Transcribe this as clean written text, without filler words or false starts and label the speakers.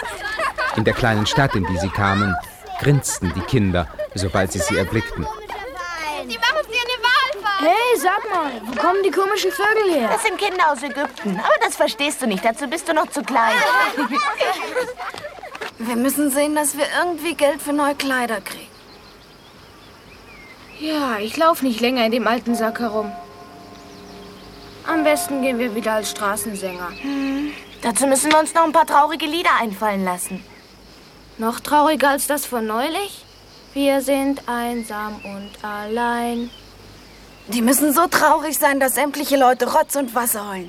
Speaker 1: In der kleinen Stadt, in die sie kamen, grinsten die Kinder, sobald sie erblickten.
Speaker 2: Die machen dir eine Walfahrt.
Speaker 3: Hey, sag mal, wo kommen die komischen Vögel her?
Speaker 4: Das sind Kinder aus Ägypten, aber das verstehst du nicht, dazu bist du noch zu klein.
Speaker 2: Wir müssen sehen, dass wir irgendwie Geld für neue Kleider kriegen.
Speaker 3: Ja, ich laufe nicht länger in dem alten Sack herum. Am besten gehen wir wieder als Straßensänger.
Speaker 4: Dazu müssen wir uns noch ein paar traurige Lieder einfallen lassen.
Speaker 3: Noch trauriger als das von neulich? Wir sind einsam und allein.
Speaker 2: Die müssen so traurig sein, dass sämtliche Leute Rotz und Wasser heulen.